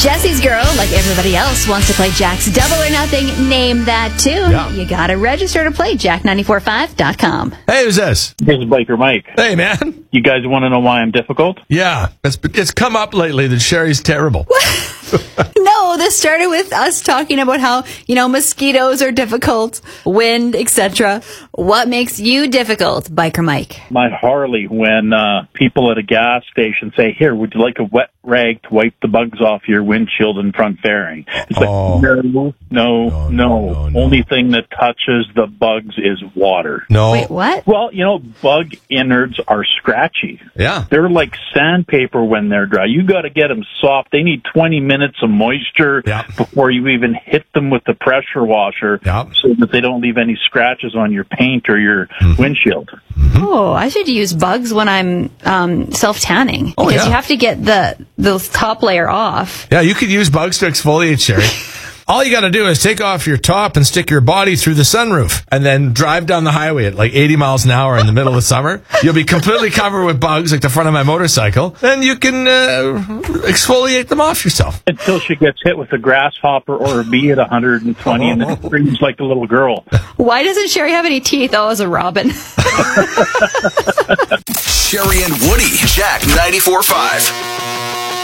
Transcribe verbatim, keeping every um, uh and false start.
Jesse's girl, like everybody else, wants to play Jack's Double or Nothing. Name that tune. Yeah. You got to register to play jack nine four five dot com. Hey, who's this? This is Biker Mike. Hey, man. You guys want to know why I'm difficult? Yeah, it's, it's come up lately that Sherry's terrible. No, this started with us talking about how, you know, mosquitoes are difficult, wind, et cetera. What makes you difficult, Biker Mike? My Harley, when uh, people at a gas station say, here, would you like a wet rag to wipe the bugs off your windshield and front fairing? It's like, Oh. no, no, no, no, no, no. Only thing that touches the bugs is water. No. Wait, what? Well, you know, bug innards are scratchy. Yeah. They're like sandpaper when they're dry. You got to get them soft. They need twenty minutes of moisture Yeah. before you even hit them with the pressure washer Yeah. so that they don't leave any scratches on your paint or your Mm-hmm. windshield. Oh, I should use bugs when I'm um, self-tanning. Oh, Because yeah. you have to get the, the top layer off. Yeah, you could use bugs to exfoliate, Sherry. All you got to do is take off your top and stick your body through the sunroof and then drive down the highway at like eighty miles an hour in the middle of summer. You'll be completely covered with bugs like the front of my motorcycle. Then you can uh, exfoliate them off yourself. Until she gets hit with a grasshopper or a bee at one hundred twenty and then screams like a little girl. Why doesn't Sherry have any teeth? Oh, as a robin. Sherry and Woody, Jack ninety-four point five.